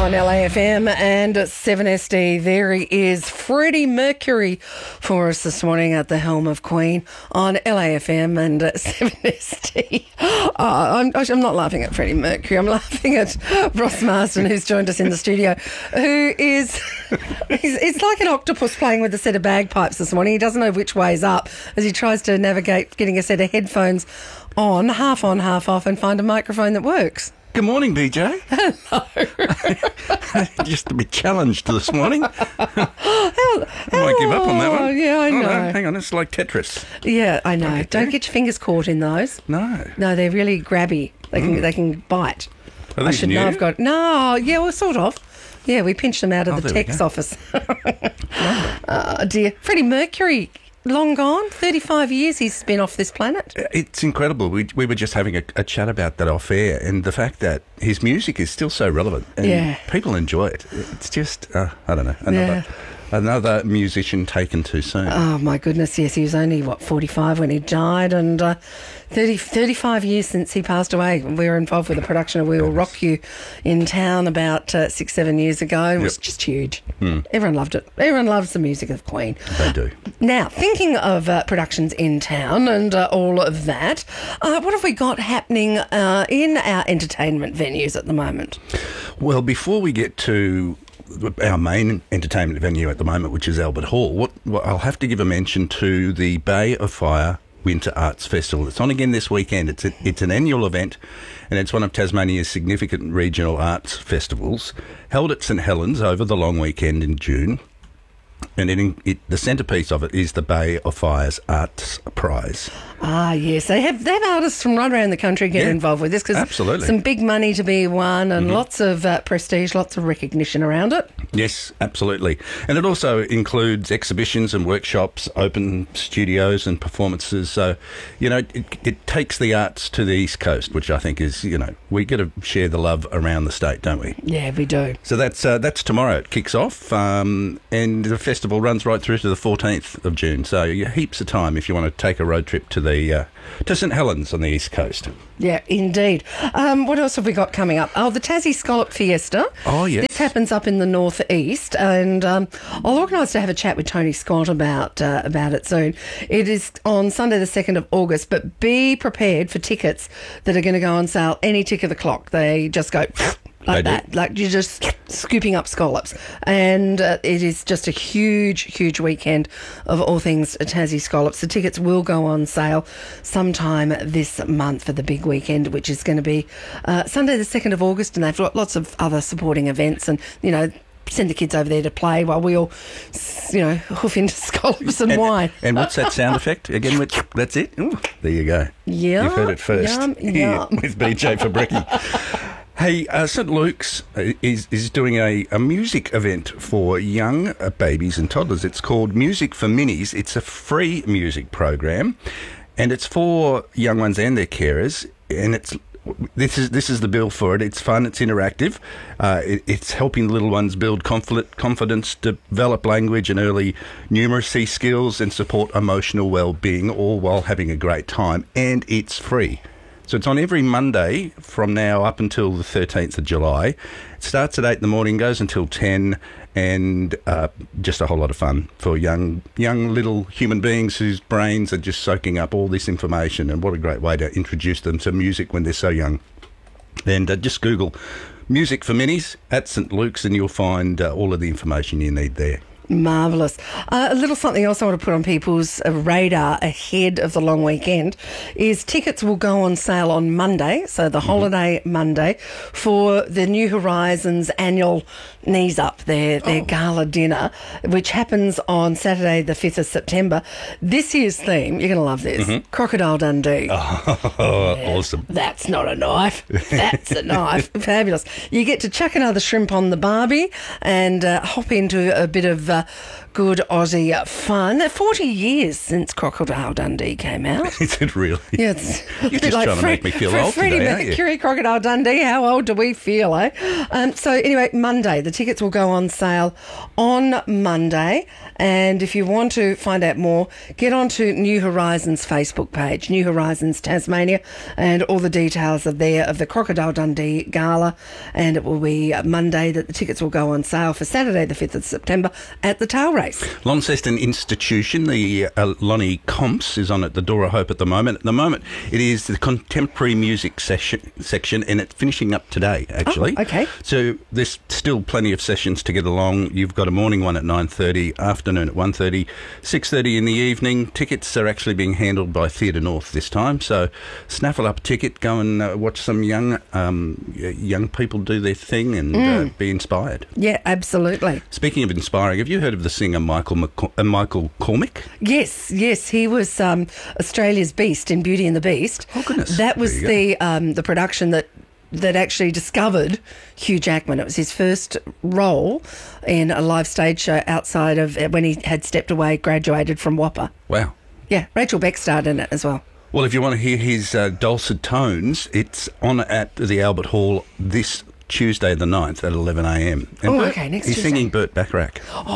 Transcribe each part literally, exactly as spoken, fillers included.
on L A F M and seven S D. There he is, Freddie Mercury, for us this morning at the helm of Queen on L A F M and seven S D. Oh, I'm, I'm not laughing at Freddie Mercury. I'm laughing at Ross Marsden, who's joined us in the studio, who is, he's, it's like an octopus playing with a set of bagpipes this morning. He doesn't know which way's up as he tries to navigate getting a set of headphones on, half on, half off, and find a microphone that works. Good morning, B J. Hello. Just a bit challenged this morning. Hell, I might give up on that one. Yeah, I Oh, know. no, hang on, it's like Tetris. Yeah, I know. Okay. Don't get your fingers caught in those. No. No, they're really grabby. They can they can bite. Are I these should new? know. I've got no. Yeah, well, sort of. Yeah, we pinched them out of Oh, the there we tech's go. office. Oh dear, Freddie Mercury, long gone. Thirty-five years he's been off this planet. It's incredible. We we were just having a, a chat about that off air, and the fact that his music is still so relevant, and Yeah. people enjoy it. It's just, uh, I don't know, another Yeah. another musician taken too soon. Oh my goodness, yes, he was only what forty-five when he died, and uh, thirty, thirty-five years since he passed away. We were involved with the production of We Will Rock You in town about uh, six, seven years ago. It was Yep. just huge. Everyone loved it. Everyone loves the music of Queen. They do. Now, thinking of uh, productions in town and uh, all of that, uh, what have we got happening uh, in our entertainment venues at the moment? Well, before we get to our main entertainment venue at the moment, which is Albert Hall, what, what I'll have to give a mention to the Bay of Fire Winter Arts Festival. It's on again this weekend. It's a, it's an annual event, and it's one of Tasmania's significant regional arts festivals, held at St Helens over the long weekend in June. And it, it, the centrepiece of it is the Bay of Fire's Arts Prize. Ah, yes. They have they have artists from right around the country get Yeah, involved with this because absolutely. some big money to be won and lots of uh, prestige, lots of recognition around it. Yes, absolutely. And it also includes exhibitions and workshops, open studios and performances. So, you know, it, it takes the arts to the East Coast, which I think is, you know, we got to share the love around the state, don't we? Yeah, we do. So that's uh, that's tomorrow. It kicks off, um, and the festival runs right through to the fourteenth of June. So you heaps of time if you want to take a road trip to the uh, to St Helens on the East Coast. Yeah, indeed. Um, what else have we got coming up? Oh, the Tassie Scallop Fiesta. Oh, yes. This happens up in the northeast, and um, I'll organise to have a chat with Tony Scott about uh, about it soon. It is on Sunday the second of August, but be prepared for tickets that are going to go on sale any tick of the clock. They just go like They do. that, like you're just scooping up scallops. And uh, it is just a huge, huge weekend of all things Tassie scallops. The tickets will go on sale sometime this month for the big weekend, which is going to be uh, Sunday the second of August, and they've got lots of other supporting events and, you know, send the kids over there to play while we all, you know, hoof into scallops and, And, wine. and what's that sound effect? Again, with, that's it. Ooh, there you go. Yum, You've heard it first. yum, Here yum. with B J Fabricki. Hey, uh, St Luke's uh, is is doing a, a music event for young uh, babies and toddlers. It's called Music for Minis. It's a free music program, and it's for young ones and their carers. And it's this is this is the bill for it. It's fun. It's interactive. Uh, it, it's helping little ones build confident, confidence, develop language and early numeracy skills, and support emotional well-being, all while having a great time. And it's free. So it's on every Monday from now up until the thirteenth of July. It starts at eight in the morning, goes until ten, and uh, just a whole lot of fun for young young little human beings whose brains are just soaking up all this information, and what a great way to introduce them to music when they're so young. And uh, just Google Music for Minis at St Luke's and you'll find uh, all of the information you need there. Marvellous. Uh, a little something else I want to put on people's uh, radar ahead of the long weekend is tickets will go on sale on Monday, so the holiday Monday, for the New Horizons annual Knees Up, their, their Oh. gala dinner, which happens on Saturday the fifth of September. This year's theme, you're going to love this, Crocodile Dundee. Oh, awesome. That's not a knife. That's a knife. Fabulous. You get to chuck another shrimp on the barbie and uh, hop into a bit of uh, good Aussie fun. forty years since Crocodile Dundee came out. Is it really? Yeah, it's You're just trying to make me feel old Freddie today, aren't you? Mercury, Crocodile Dundee, how old do we feel, eh? Um, so anyway, Monday, the tickets will go on sale on Monday. And if you want to find out more, get onto New Horizons Facebook page, New Horizons Tasmania, and all the details are there of the Crocodile Dundee Gala. And it will be Monday that the tickets will go on sale for Saturday, the fifth of September at the tail race. Launceston Institution, the uh, Lonnie Comps, is on at the Door of Hope at the moment. At the moment, it is the contemporary music session, section, and it's finishing up today, actually. Oh, okay. So there's still plenty of sessions to get along. You've got a morning one at nine thirty, afternoon at one thirty, six thirty in the evening. Tickets are actually being handled by Theatre North this time, so snaffle up a ticket, go and uh, watch some young um, young people do their thing and mm. uh, be inspired. Yeah, absolutely. Speaking of inspiring, have you heard of the singer Michael McC- uh, Michael Cormick? Yes, yes, he was um, Australia's Beast in Beauty and the Beast. Oh goodness! That was the um, the production that that actually discovered Hugh Jackman. It was his first role in a live stage show outside of when he had stepped away, graduated from Whopper. Wow. Yeah, Rachel Beck starred in it as well. Well, if you want to hear his uh, dulcet tones, it's on at the Albert Hall this Tuesday the ninth at eleven a m. Oh, okay, next He's Tuesday. singing Burt Bacharach.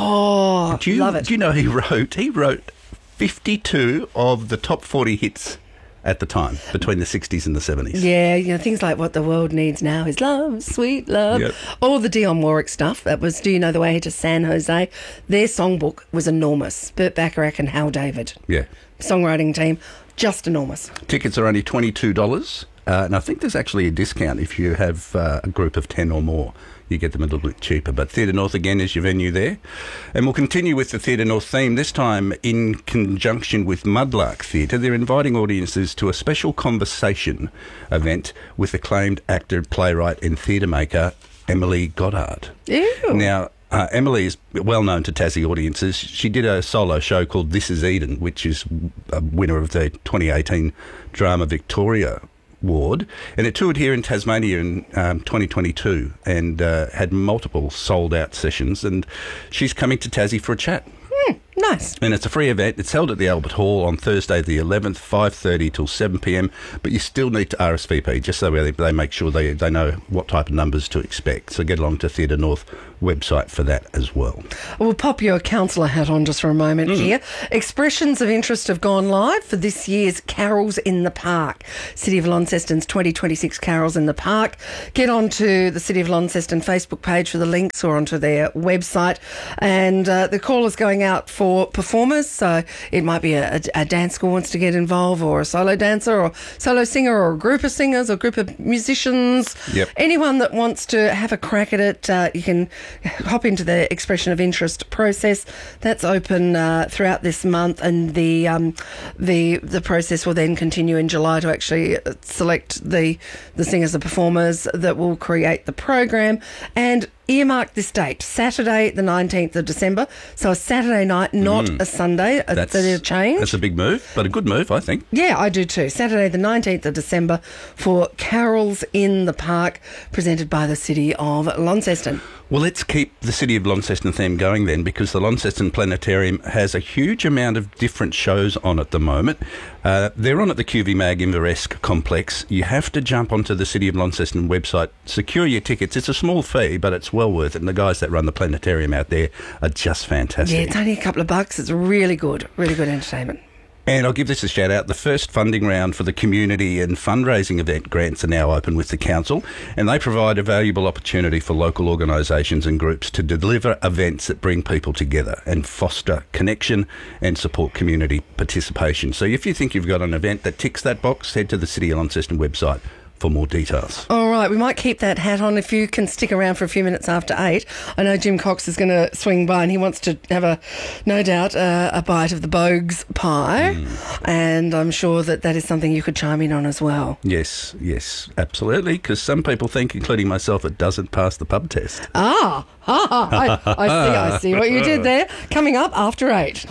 Oh, do you, love it. Do you know he wrote, he wrote fifty-two of the top forty hits at the time, between the sixties and the seventies. Yeah, you know, things like What the World Needs Now is Love, Sweet Love. Yep. All the Dionne Warwick stuff. That was Do You Know the Way to San Jose? Their songbook was enormous. Burt Bacharach and Hal David. Yeah. Songwriting team, just enormous. Tickets are only twenty-two dollars. Uh, and I think there's actually a discount if you have uh, a group of ten or more. You get them a little bit cheaper. But Theatre North, again, is your venue there. And we'll continue with the Theatre North theme, this time in conjunction with Mudlark Theatre. They're inviting audiences to a special conversation event with acclaimed actor, playwright and theatre maker Emily Goddard. Ew. Now, Uh, Emily is well known to Tassie audiences. She did a solo show called This Is Eden, which is a winner of the twenty eighteen Drama Victoria Award, and it toured here in Tasmania in um, twenty twenty-two and uh, had multiple sold-out sessions, and she's coming to Tassie for a chat. Mm, nice. And it's a free event. It's held at the Albert Hall on Thursday the eleventh, five thirty till seven p m, but you still need to R S V P just so they, they make sure they, they know what type of numbers to expect. So get along to Theatre North website for that as well. We'll pop your councillor hat on just for a moment mm. here. Expressions of interest have gone live for this year's Carols in the Park. City of Launceston's twenty twenty-six Carols in the Park. Get onto the City of Launceston Facebook page for the links or onto their website. And uh, the call is going out for performers. So it might be a, a, a dance school wants to get involved, or a solo dancer or solo singer, or a group of singers or a group of musicians. Yep. Anyone that wants to have a crack at it, uh, you can hop into the expression of interest process. That's open uh, throughout this month, and the um, the the process will then continue in July to actually select the the singers and performers that will create the program. And earmark this date, Saturday the nineteenth of December. So a Saturday night, not mm. a Sunday. That's, that's a change. That's a big move, but a good move, I think. Yeah, I do too. Saturday the nineteenth of December for Carols in the Park, presented by the City of Launceston. Well, let's keep the City of Launceston theme going then, because the Launceston Planetarium has a huge amount of different shows on at the moment. Uh, they're on at the Q V Mag Inveresque complex. You have to jump onto the City of Launceston website, secure your tickets. It's a small fee, but it's well worth it. And the guys that run the planetarium out there are just fantastic. Yeah, it's only a couple of bucks. It's really good, really good entertainment. And I'll give this a shout out. The first funding round for the community and fundraising event grants are now open with the council, and they provide a valuable opportunity for local organisations and groups to deliver events that bring people together and foster connection and support community participation. So if you think you've got an event that ticks that box, head to the City of Launceston website for more details. All right, we might keep that hat on if you can stick around for a few minutes after eight. I know Jim Cox is going to swing by and he wants to have a, no doubt, uh, a bite of the Bogues pie, mm. and I'm sure that that is something you could chime in on as well. Yes, yes, absolutely, because some people think, including myself, it doesn't pass the pub test. Ah, ah I, I see, I see what you did there. Coming up after eight.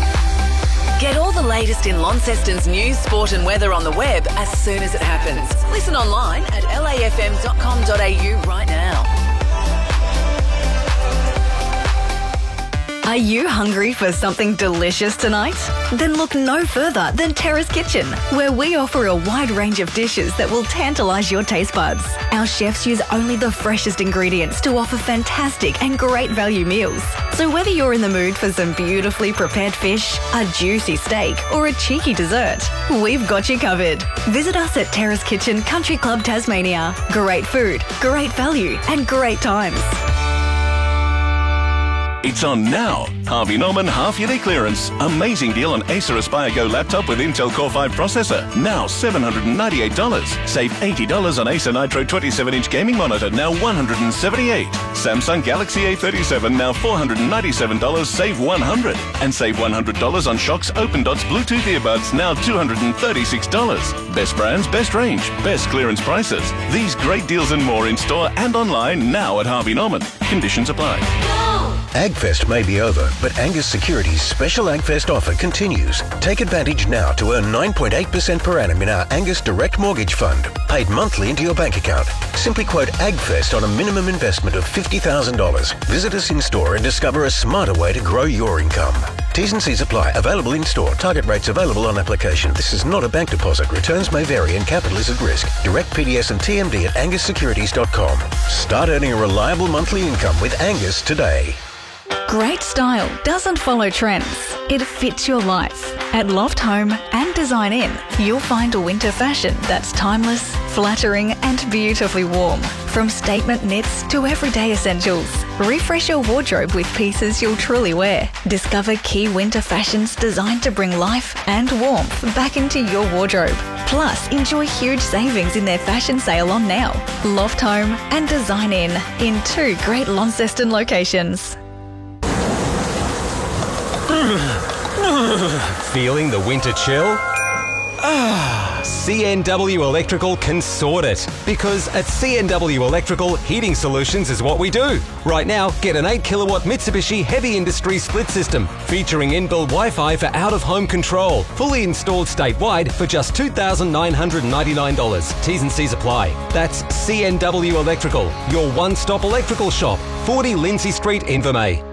Get all the latest in Launceston's news, sport and weather on the web as soon as it happens. Listen online at l a f m dot com dot a u right now. Are you hungry for something delicious tonight? Then look no further than Terrace Kitchen, where we offer a wide range of dishes that will tantalise your taste buds. Our chefs use only the freshest ingredients to offer fantastic and great value meals. So whether you're in the mood for some beautifully prepared fish, a juicy steak, or a cheeky dessert, we've got you covered. Visit us at Terrace Kitchen Country Club Tasmania. Great food, great value, and great times. It's on now. Harvey Norman half-yearly clearance. Amazing deal on Acer Aspire Go laptop with Intel Core five processor. Now seven hundred ninety-eight dollars. Save eighty dollars on Acer Nitro twenty-seven inch gaming monitor, now one hundred seventy-eight dollars. Samsung Galaxy A thirty-seven, now four hundred ninety-seven dollars. Save one hundred dollars. And save one hundred dollars on Shock's Open Dots Bluetooth earbuds, now two hundred thirty-six dollars. Best brands, best range, best clearance prices. These great deals and more in store and online now at Harvey Norman. Conditions apply. AgFest may be over, but Angus Securities' special AgFest offer continues. Take advantage now to earn nine point eight percent per annum in our Angus Direct Mortgage Fund, paid monthly into your bank account. Simply quote AgFest on a minimum investment of fifty thousand dollars. Visit us in store and discover a smarter way to grow your income. T's and C's apply. Available in store. Target rates available on application. This is not a bank deposit. Returns may vary and capital is at risk. Direct P D S and T M D at angus securities dot com. Start earning a reliable monthly income with Angus today. Great style doesn't follow trends. It fits your life. At Loft Home and Design Inn, you'll find a winter fashion that's timeless, flattering and beautifully warm. From statement knits to everyday essentials, refresh your wardrobe with pieces you'll truly wear. Discover key winter fashions designed to bring life and warmth back into your wardrobe. Plus, enjoy huge savings in their fashion sale on now. Loft Home and Design Inn in two great Launceston locations. Feeling the winter chill? Ah, C N W Electrical can sort it. Because at C N W Electrical, heating solutions is what we do. Right now, get an eight kilowatt Mitsubishi Heavy Industry split system featuring inbuilt Wi-Fi for out-of-home control. Fully installed statewide for just two thousand nine hundred ninety-nine dollars. T's and C's apply. That's C N W Electrical, your one-stop electrical shop. forty Lindsay Street, Invermay.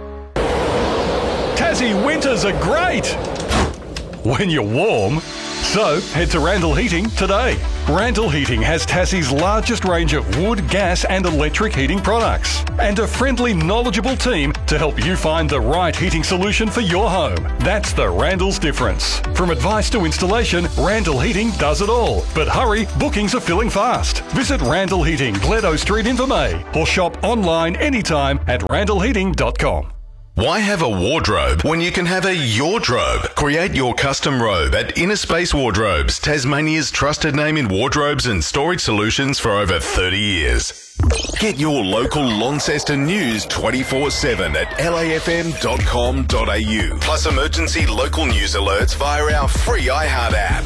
Tassie winters are great when you're warm. So head to Randall Heating today. Randall Heating has Tassie's largest range of wood, gas and electric heating products and a friendly, knowledgeable team to help you find the right heating solution for your home. That's the Randall's difference. From advice to installation, Randall Heating does it all. But hurry, bookings are filling fast. Visit Randall Heating, Gledo Street, Invermay, or shop online anytime at randall heating dot com. Why have a wardrobe when you can have a yardrobe? Create your custom robe at Inner Space Wardrobes, Tasmania's trusted name in wardrobes and storage solutions for over thirty years. Get your local Launceston news twenty-four seven at L A F M dot com dot A U. Plus emergency local news alerts via our free iHeart app.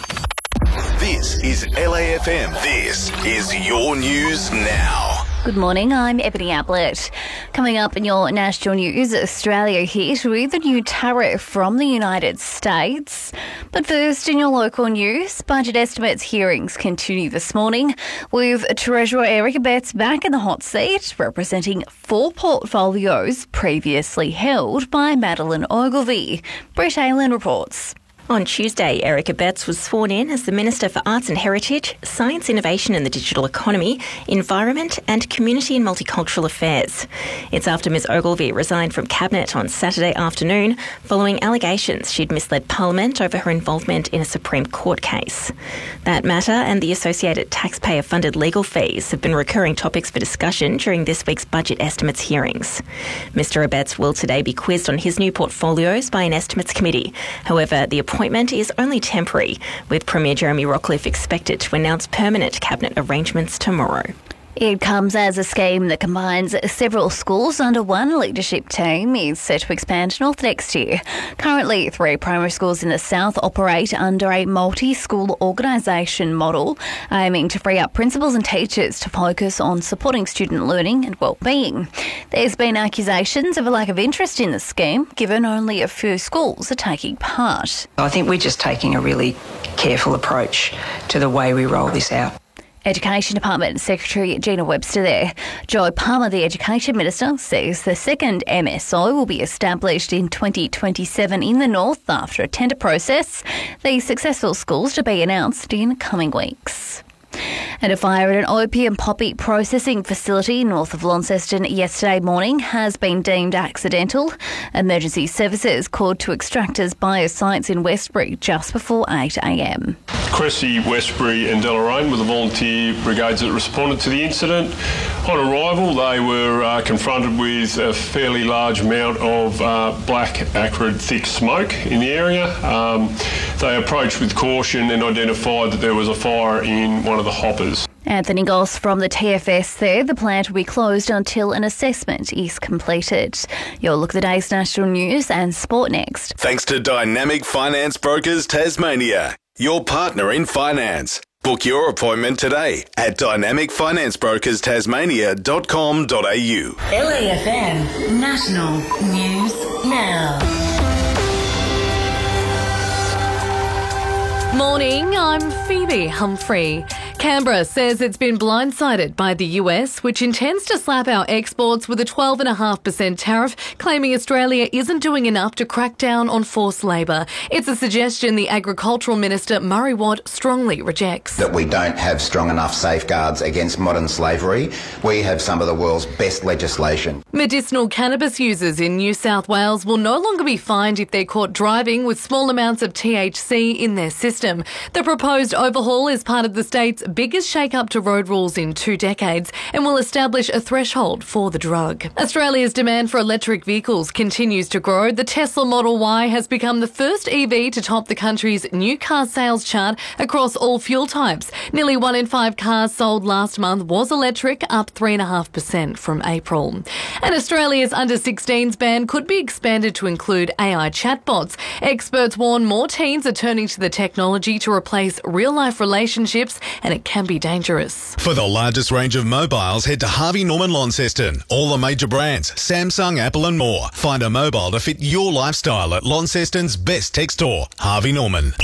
This is L A F M. This is your news now. Good morning, I'm Ebony Ablett. Coming up in your national news, Australia hit with a new tariff from the United States. But first, in your local news, budget estimates hearings continue this morning with Treasurer Eric Abetz back in the hot seat, representing four portfolios previously held by Madeline Ogilvie. Brett Aylen reports. On Tuesday, Eric Abetz was sworn in as the Minister for Arts and Heritage, Science, Innovation and the Digital Economy, Environment and Community and Multicultural Affairs. It's after Ms Ogilvie resigned from Cabinet on Saturday afternoon following allegations she'd misled Parliament over her involvement in a Supreme Court case. That matter and the associated taxpayer-funded legal fees have been recurring topics for discussion during this week's budget estimates hearings. Mr Abetz will today be quizzed on his new portfolios by an estimates committee. However, the appointment is only temporary, with Premier Jeremy Rockcliffe expected to announce permanent cabinet arrangements tomorrow. It comes as a scheme that combines several schools under one leadership team. It's set to expand north next year. Currently, three primary schools in the south operate under a multi-school organisation model, aiming to free up principals and teachers to focus on supporting student learning and well-being. There's been accusations of a lack of interest in the scheme, given only a few schools are taking part. I think we're just taking a really careful approach to the way we roll this out. Education Department Secretary Gina Webster there. Joe Palmer, the Education Minister, says the second M S O will be established in twenty twenty-seven in the north after a tender process. The successful schools to be announced in coming weeks. And a fire at an opium poppy processing facility north of Launceston yesterday morning has been deemed accidental. Emergency services called to extractors biosites in Westbury just before eight a m. Cressy, Westbury and Deloraine were the volunteer brigades that responded to the incident. On arrival, they were uh, confronted with a fairly large amount of uh, black, acrid, thick smoke in the area. Um, they approached with caution and identified that there was a fire in one of the hoppers. Anthony Goss from the T F S there. The plant will be closed until an assessment is completed. You'll look at the day's national news and sport next. Thanks to Dynamic Finance Brokers Tasmania, your partner in finance. Book your appointment today at dynamic finance brokers tasmania dot com dot a u. L A F M National News Now. Morning, I'm Phoebe Humphrey. Canberra says it's been blindsided by the U S, which intends to slap our exports with a twelve point five percent tariff, claiming Australia isn't doing enough to crack down on forced labour. It's a suggestion the Agricultural Minister Murray Watt strongly rejects. That we don't have strong enough safeguards against modern slavery. We have some of the world's best legislation. Medicinal cannabis users in New South Wales will no longer be fined if they're caught driving with small amounts of T H C in their system. The proposed overhaul is part of the state's biggest shake-up to road rules in two decades and will establish a threshold for the drug. Australia's demand for electric vehicles continues to grow. The Tesla Model Y has become the first E V to top the country's new car sales chart across all fuel types. Nearly one in five cars sold last month was electric, up three point five percent from April. And Australia's under sixteens ban could be expanded to include A I chatbots. Experts warn more teens are turning to the technology to replace real-life relationships, and it can be dangerous. For the largest range of mobiles, head to Harvey Norman Launceston. All the major brands, Samsung, Apple and more. Find a mobile to fit your lifestyle at Launceston's best tech store, Harvey Norman.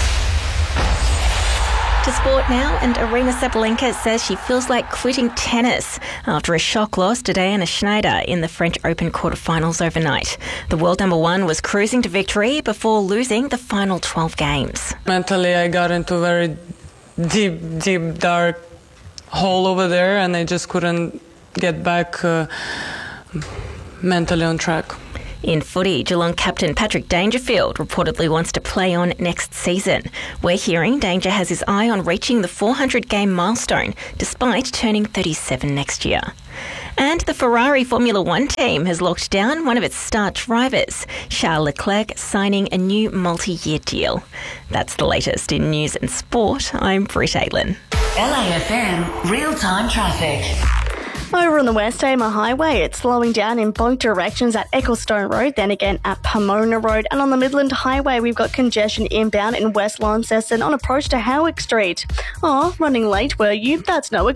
To sport now, and Aryna Sabalenka says she feels like quitting tennis after a shock loss to Diana Schneider in the French Open quarterfinals overnight. The world number one was cruising to victory before losing the final twelve games. Mentally, I got into a very deep, deep, dark hole over there, and I just couldn't get back uh, mentally on track. In footy, Geelong captain Patrick Dangerfield reportedly wants to play on next season. We're hearing Danger has his eye on reaching the four hundred game milestone, despite turning thirty-seven next year. And the Ferrari Formula One team has locked down one of its star drivers, Charles Leclerc, signing a new multi-year deal. That's the latest in news and sport. I'm Britt Aitlin. L A F M Real-Time Traffic. Over on the West Tamar Highway, it's slowing down in both directions at Ecclestone Road, then again at Pomona Road. And on the Midland Highway, we've got congestion inbound in West Launceston on approach to Howick Street. Oh, running late, were you? That's no